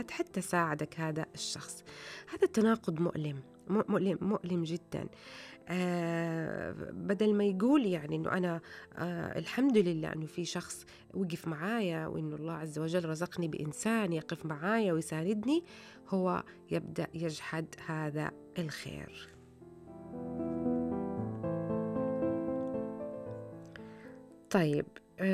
أوقات حتى ساعدك هذا الشخص. هذا التناقض مؤلم جدا. بدل ما يقول يعني إنه أنا الحمد لله إنه في شخص وقف معايا، وإنه الله عز وجل رزقني بإنسان يقف معايا ويساندني، هو يبدأ يجحد هذا الخير. طيب،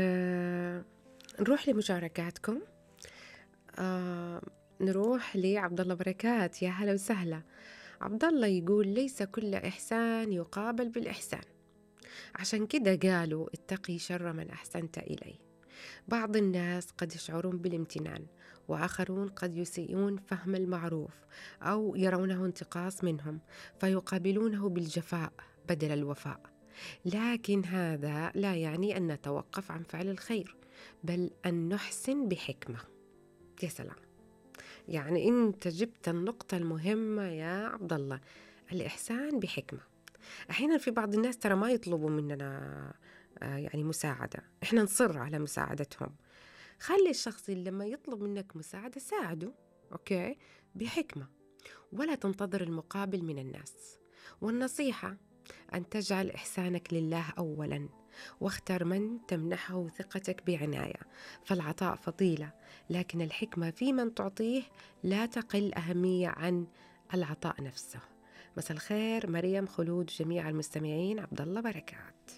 نروح لمشاركاتكم. آه نروح لعبد الله بركات، يا هلا وسهلا. عبد الله يقول: ليس كل إحسان يقابل بالإحسان، عشان كده قالوا اتقي شر من أحسنت إليه. بعض الناس قد يشعرون بالامتنان، وآخرون قد يسيئون فهم المعروف أو يرونه انتقاص منهم فيقابلونه بالجفاء بدل الوفاء. لكن هذا لا يعني أن نتوقف عن فعل الخير، بل أن نحسن بحكمة. يا سلام، يعني أنت جبت النقطة المهمة يا عبد الله، الإحسان بحكمة. أحيانا في بعض الناس ترى ما يطلبوا مننا يعني مساعدة، إحنا نصر على مساعدتهم. خلي الشخص اللي لما يطلب منك مساعدة ساعده، أوكي، بحكمة، ولا تنتظر المقابل من الناس. والنصيحة أن تجعل إحسانك لله أولاً، واختر من تمنحه ثقتك بعناية. فالعطاء فضيلة، لكن الحكمة في من تعطيه لا تقل أهمية عن العطاء نفسه. مساء الخير مريم، خلود، جميع المستمعين، عبد الله بركات.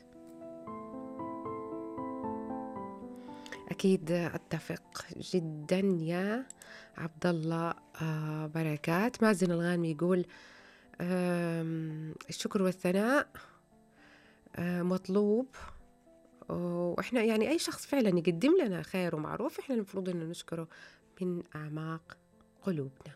أكيد أتفق جدا يا عبد الله بركات. مازن الغانمي يقول: الشكر والثناء مطلوب، وإحنا يعني أي شخص فعلا يقدم لنا خير ومعروف إحنا المفروض أن نشكره من أعماق قلوبنا.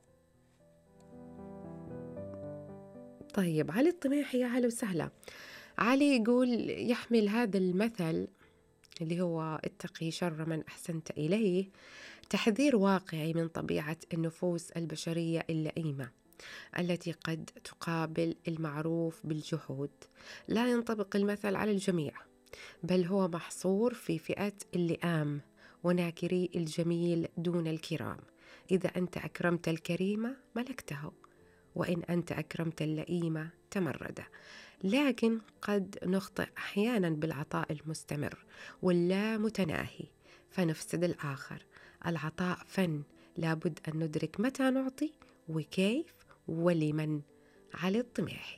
طيب، علي الطميحي، يا هلا وسهلا. علي يقول: يحمل هذا المثل اللي هو اتقي شر من أحسنت إليه تحذير واقعي من طبيعة النفوس البشرية اللئيمة التي قد تقابل المعروف بالجحود. لا ينطبق المثل على الجميع، بل هو محصور في فئة اللئام وناكري الجميل دون الكرام. إذا أنت أكرمت الكريم ملكته، وإن أنت أكرمت اللئيم تمرد. لكن قد نخطئ أحيانا بالعطاء المستمر واللا متناهي فنفسد الآخر. العطاء فن، لابد أن ندرك متى نعطي وكيف ولمن. علي الطميحي.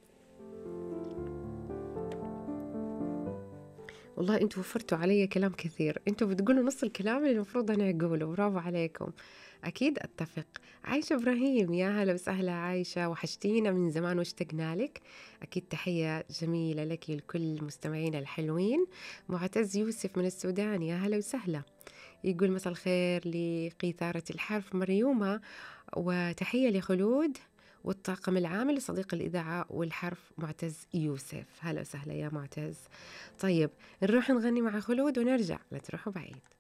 والله انتوا وفرتوا علي كلام كثير، انتوا بتقولوا نص الكلام اللي المفروض انا اقوله، برافو عليكم. اكيد اتفق. عايشة ابراهيم، يا هلا وسهلا عايشة، وحشتينا من زمان واشتقنا لك. اكيد تحية جميلة لك لكل مستمعينا الحلوين. معتز يوسف من السودان، يا هلا وسهلا. يقول: مساء الخير لقيثارة الحرف مريومة، وتحية لخلود والطاقم العامل لصديق الإذاعة والحرف معتز يوسف. هلا وسهلا يا معتز. طيب، نروح نغني مع خلود ونرجع، لا تروحوا بعيد.